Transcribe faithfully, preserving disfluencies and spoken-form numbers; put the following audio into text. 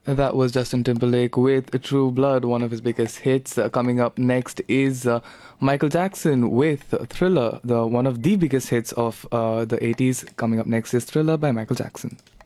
That was Justin Timberlake with True Blood, one of his biggest hits. Uh, coming up next is uh, Michael Jackson with Thriller, the one of the biggest hits of uh, the eighties. Coming up next is Thriller by Michael Jackson.